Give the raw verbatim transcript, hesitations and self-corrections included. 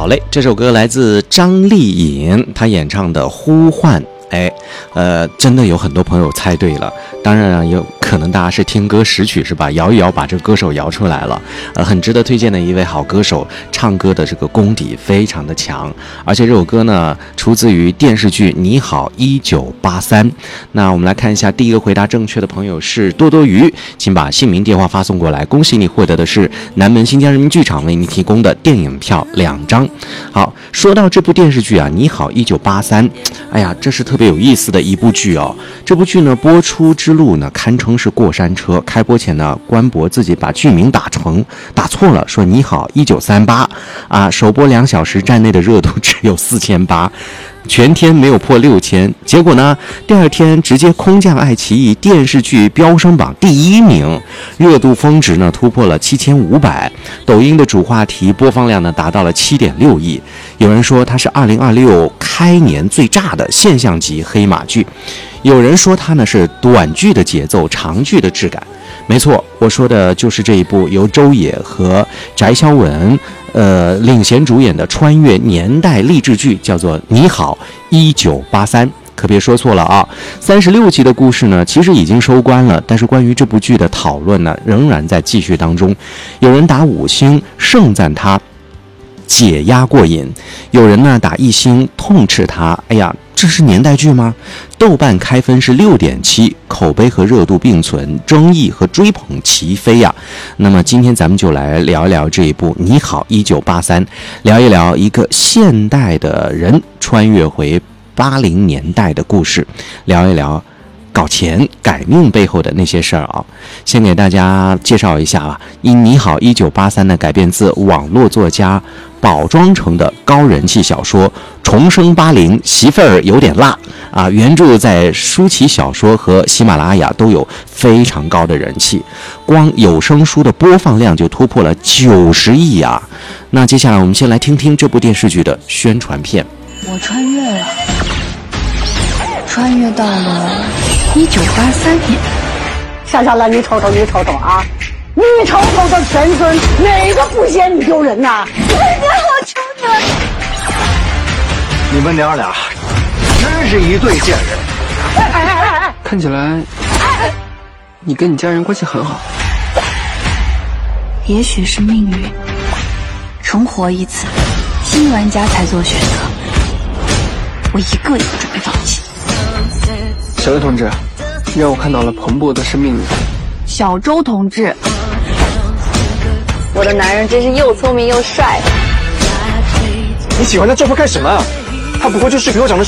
好嘞，这首歌来自张丽颖，她演唱的《呼唤》。哎，呃，真的有很多朋友猜对了。当然啊，有可能大家是听歌识曲是吧？摇一摇，把这个歌手摇出来了。呃，很值得推荐的一位好歌手，唱歌的这个功底非常的强。而且这首歌呢，出自于电视剧《你好一九八三》。那我们来看一下，第一个回答正确的朋友是多多鱼，请把姓名、电话发送过来。恭喜你获得的是南门新疆人民剧场为你提供的电影票两张。好，说到这部电视剧啊，《你好一九八三》，哎呀，这是特别有意思的一部剧哦。这部剧呢，播出之路呢堪称是过山车。开播前呢，关博自己把剧名打成打错了，说你好一九三八啊，首播两小时站内的热度只有四千八。全天没有破六千，结果呢，第二天直接空降爱奇艺电视剧飙升榜第一名，热度峰值呢突破了七千五百，抖音的主话题播放量呢达到了七点六亿。有人说它是二零二六开年最炸的现象级黑马剧，有人说它呢是短剧的节奏，长剧的质感。没错，我说的就是这一部由周也和翟潇闻呃领衔主演的穿越年代励志剧，叫做《你好一九八三》。可别说错了啊！三十六集的故事呢，其实已经收官了，但是关于这部剧的讨论呢，仍然在继续当中。有人打五星盛赞它解压过瘾，有人呢打一星痛斥它，哎呀，这是年代剧吗？豆瓣开分是 六点七， 口碑和热度并存，争议和追捧齐飞呀、啊。那么今天咱们就来聊一聊这一部《你好一九八三》，聊一聊一个现代的人穿越回八零年代的故事，聊一聊搞钱改命背后的那些事儿啊。先给大家介绍一下啊，因《你好一九八三》呢改编自网络作家宝庄城的高人气小说《重生八零媳妇儿有点辣》啊，原著在舒淇小说和喜马拉雅都有非常高的人气，光有声书的播放量就突破了九十亿啊。那接下来我们先来听听这部电视剧的宣传片。 我穿越了，穿越到了一九八三年。 夏夏来，你瞅瞅，你瞅瞅啊，你瞅瞅这全村哪个不嫌你丢人呐？ 姐姐，我求你了。 你们娘俩真是一对贱人。 哎哎哎哎！ 看起来你跟你家人关系很好。 也许是命运，重活一次，新玩家才做选择。我一个也不准备放弃。 小周同志，让我看到了蓬勃的生命力。 小周同志， 我的男人真是又聪明又帅。 你喜欢他这副干什么？他不过就是比我长得